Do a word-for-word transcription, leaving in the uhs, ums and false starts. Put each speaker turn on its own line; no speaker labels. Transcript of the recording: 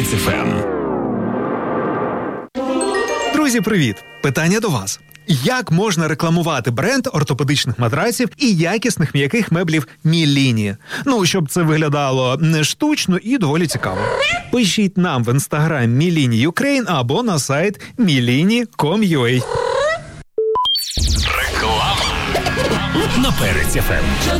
Перець еф ем.
Друзі, привіт! Питання до вас. Як можна рекламувати бренд ортопедичних матраців і якісних м'яких меблів Міліні? Ну, щоб це виглядало не штучно і доволі цікаво. Пишіть нам в інстаграм Міліні Юкрейн або на сайт міліні крапка ком крапка ю а.
Реклама на Перець еф ем.